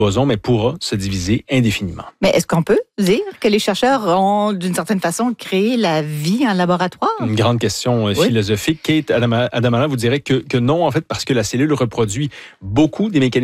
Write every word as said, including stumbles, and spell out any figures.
boson, mais pourra se diviser indéfiniment. Mais est-ce qu'on peut dire que les chercheurs ont, d'une certaine façon, créé la vie en laboratoire? Une grande question oui. philosophique. Kate Adamala vous dirait que, que non, en fait, parce que la cellule reproduit beaucoup des mécanismes